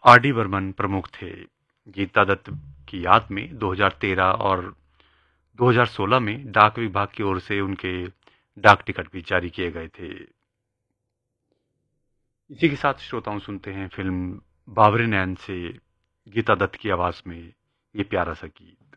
R D Burman प्रमुख थे। गीता दत्त की याद में 2013 और 2016 में डाक विभाग की ओर से उनके डाक टिकट भी जारी किए गए थे। इसी के साथ श्रोताओं सुनते हैं फिल्म बाबरे नैन से गीता दत्त की आवाज में ये प्यारा सा गीत।